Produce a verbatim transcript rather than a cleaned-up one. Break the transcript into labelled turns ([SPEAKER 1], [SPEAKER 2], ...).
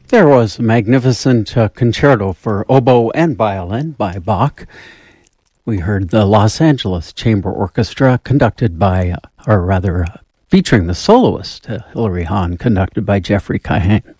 [SPEAKER 1] There was a magnificent uh, concerto for oboe and violin by Bach. We heard the Los Angeles Chamber Orchestra conducted by, uh, or rather, uh, featuring the soloist, uh, Hilary Hahn, conducted by Jeffrey Kahane.